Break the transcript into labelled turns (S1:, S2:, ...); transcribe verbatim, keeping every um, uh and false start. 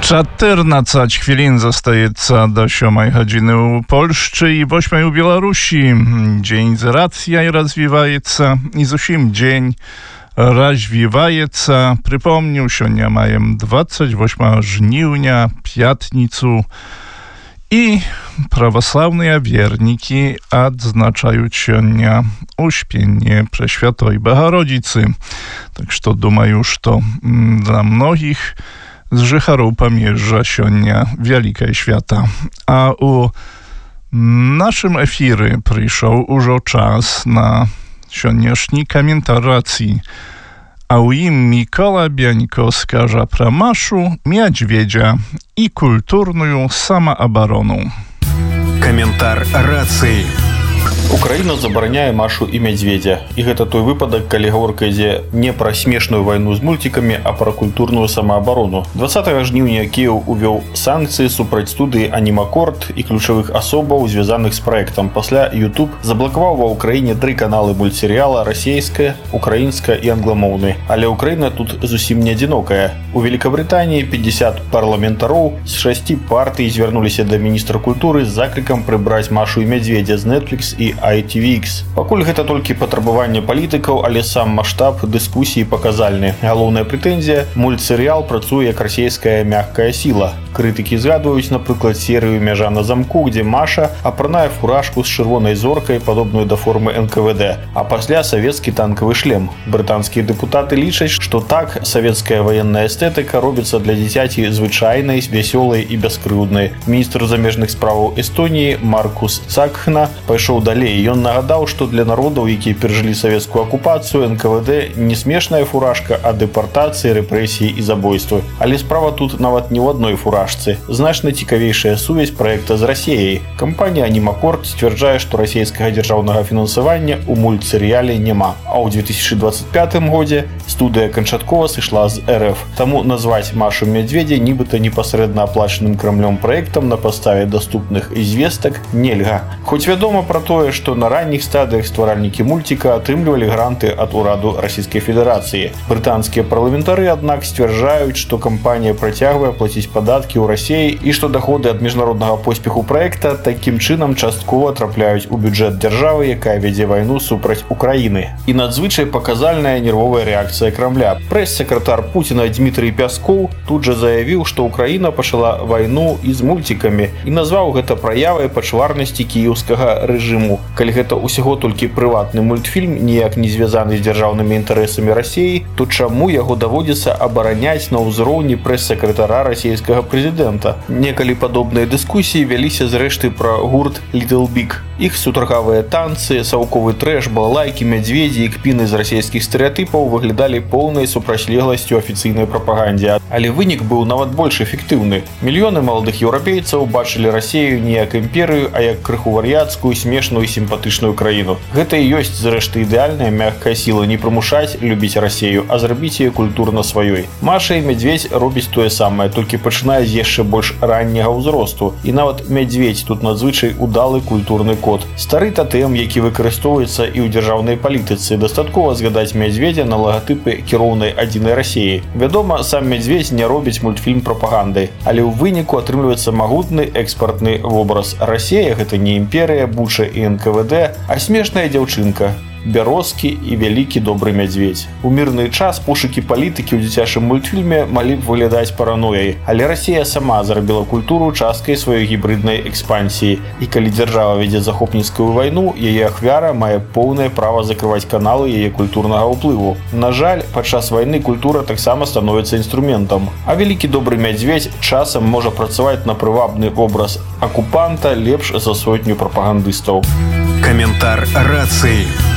S1: czaternаццаць хвілін застаецца до сёмай гадзіны ў Польшчы і восьмай у Беларусі. Дзень з рацыяй развіваецца і зусім дзень развіваецца. Прыпомню, сёння маем двадцать восьмага жніўня, пятніцу, і праваслаўныя вернікі адзначаюць сёння успенне Пресвятой Богородицы. Так што думаю, што для многіх з жыхароў памежжа сёння вялікае свята. А у нашым эфіры прыйшоў ужо час на сённяшні каментар рацыі. А ў ім Мікола Бянько скажа пра Машу, Мядзведзя і культурную самаабарону.
S2: Каментар рацыі.
S3: Украіна забараняе Машу і Мядзведзя. І гэта той выпадак, калі гаворка ідзе не пра смешную вайну з мульцікамі, а пра культурную самаабарону. дваццатага жніўня Кіеў увёў санкцыі супраць студыі Анімакорд і ключавых асобаў, звязаных з праектам. Пасля YouTube заблакаваў ва ўкраіне тры каналы мультсерыяла: расейская, украінская і англамоўны. Але Украіна тут зусім не адзінокая. У Великабрытаніі пятьдесят парламентароў з шасці партый звярнуліся да міністра культуры з заклікам прыбраць Машу і Мядзведзя з Netflix і ай ти ви ікс. Пакуль гэта толькі патрабаванне палітыкаў, але сам маштаб дыскусіі паказальны. Галоўная прэтэнзія – мультсерыял працуе як расейская мяккая сіла. Крытыкі згадваюць, напрыклад, серыю «Мяжа на замку», дзе Маша апранае фуражку з чырвонай зоркай, падобную да формы эн ка вэ дэ, а пасля савецкі танкавы шлем. Брытанскія дэпутаты лічаць, што так савецкая ваенная эстэтыка робіцца для дзіцяці звычайнай, вясёлай і бяскрыўднай. Міністр замежных справаў Эстоніі Маркус Цакхна пайшоў далей. Ён нагадаў, што для народаў, якія перажылі савецкую акупацыю, эн ка вэ дэ не смешная фуражка, а дэпартацыі, рэпрэсіі і забойствы. Але справа тут нават не ў адной фуражцы. Значна цікавейшая сувязь праекта з Расіяй. Кампанія Анімакорд сцвярджае, што расійскага дзяржаўнага фінансавання ў мультсерыяле няма. А ў две тысячы двадцать пятым годзе студыя канчаткова сышла з эр эф. Таму назваць Машу Мядзведзя нібыта непасрэдна аплачаным Крамлём праектам на падставе даступных звестак нельга. Хоць вядома пра тое, што на ранніх стадыях стваральнікі мульціка атрымлівалі гранты ад ураду Расійскай Федэрацыі. Брытанскія парламентары, аднак, сцвярджаюць, што кампанія працягвае плаціць падаткі ў Расіі і што даходы ад міжнароднага поспеху праекта такім чынам часткова трапляюць у бюджэт дзяржавы, якая вядзе вайну супраць Украіны. І надзвычай паказальная нервовая рэакцыя Крамля. Прэс-сакратар Пуціна Дмітрый Пяскоў тут жа заявіў, што Украіна пачала вайну і з мульцікамі і назваў гэта праявай пачварнасці кіеўскага рэжыму. Калі гэта ўсяго толькі прыватны мультфільм, ніяк не звязаны з дзяржаўнымі інтарэсамі Расіі, то чаму яго даводзіцца абараняць на ўзроўні прэс-сакратара расійскага прэзідэнта? Некалі падобныя дыскусіі вяліся зрэшты пра гурт Little Big. Іх сутаргавыя танцы, саўковы трэш, балалайкі, мядзведзі і кпіны з расійскіх стэрэатыпаў выглядалі поўнай супрацьлегласцю афіцыйнай прапагандзе. Але вынік быў нават больш эфектыўны. Мільёны маладых еўрапейцаў бачылі Расію не як імперыю, а як крыху вар'яцкую, смешную і сімпатычную краіну. Гэта і ёсць зрэшты ідэальная мяккая сіла не прымушаць любіць Расію, а зрабіць яе культурна сваёй. Маша і Мядзведзь робіць тое самае, толькі пачынае з яшчэ больш ранняга ўзросту. І нават Мядзведзь тут надзвычай удалы культурны код. Стары татэм, які выкарыстоўваецца і ў дзяржаўнай палітыцы. Дастаткова згадаць Мядзведзя на лагатыпы кіроўнай адзінай Расіі. Вядома, сам Мядзведзь не робіць мультфільм прапагандай, але ў выніку атрымліваецца магутны экспартны вобраз. Расія — гэта не імперыя, Буча і эн ка вэ дэ, а смешная дзяўчынка, Бярозкі і вялікі добры мядзведзь. У мірны час пошукі палітыкі ў дзіцячым мультфільме малі б выглядаць паранояй, але Расія сама зрабіла культуру часткай сваёй гібрыднай экспансіі. І калі дзяржава вядзе захопніцкую вайну, яе ахвяра мае поўнае права закрываць каналы яе культурнага ўплыву. На жаль, падчас вайны культура таксама становіцца інструментам. А вялікі добры мядзведзь часам можа працаваць на прывабны образ акупанта лепш за сотню прапагандыстаў.
S2: Каментар рацыі.